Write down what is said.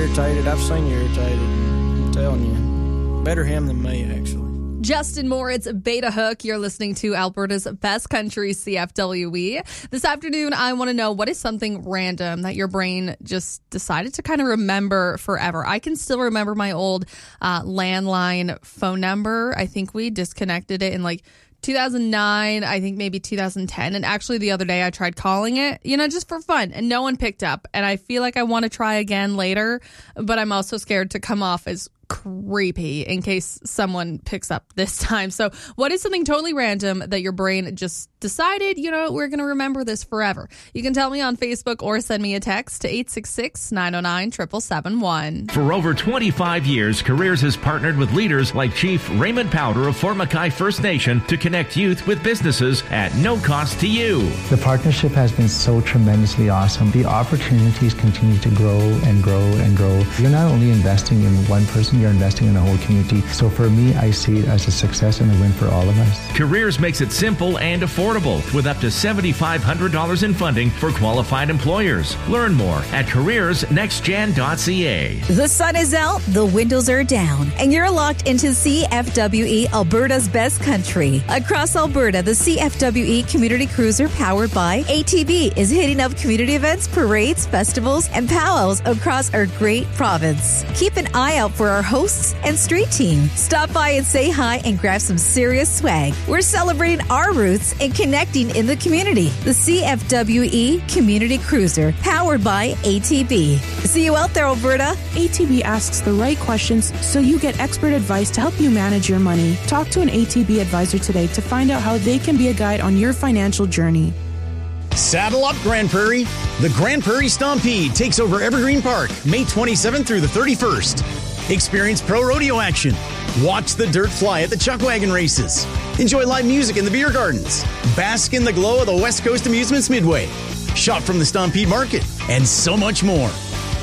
irritated. I've seen you irritated. I'm telling you. Better him than me, actually. Justin Moritz, Beta Hook. You're listening to Alberta's Best Country, CFWE. This afternoon, I want to know, what is something random that your brain just decided to kind of remember forever? I can still remember my old landline phone number. I think we disconnected it in 2009, I think maybe 2010. And actually the other day I tried calling it, just for fun, and no one picked up. And I feel like I want to try again later, but I'm also scared to come off as creepy in case someone picks up this time. So what is something totally random that your brain just decided, we're going to remember this forever? You can tell me on Facebook or send me a text to 866-909-7771. For over 25 years, Careers has partnered with leaders like Chief Raymond Powder of Fort McKay First Nation to connect youth with businesses at no cost to you. The partnership has been so tremendously awesome. The opportunities continue to grow and grow and grow. You're not only investing in one person, you're investing in the whole community. So for me, I see it as a success and a win for all of us. Careers makes it simple and affordable with up to $7,500 in funding for qualified employers. Learn more at careersnextgen.ca. The sun is out, the windows are down, and you're locked into CFWE, Alberta's Best Country. Across Alberta, the CFWE Community Cruiser, powered by ATB, is hitting up community events, parades, festivals, and powwows across our great province. Keep an eye out for our hosts and street team. Stop by and say hi and grab some serious swag. We're celebrating our roots and connecting in the community. The CFWE Community Cruiser, powered by ATB. See you out there, Alberta. ATB asks the right questions so you get expert advice to help you manage your money. Talk to an ATB advisor today to find out how they can be a guide on your financial journey. Saddle up, Grand Prairie. The Grand Prairie Stompede takes over Evergreen Park May 27th through the 31st. Experience pro rodeo action. Watch the dirt fly at the chuck wagon races. Enjoy live music in the beer gardens. Bask in the glow of the West Coast Amusements Midway. Shop from the Stompede Market. And so much more.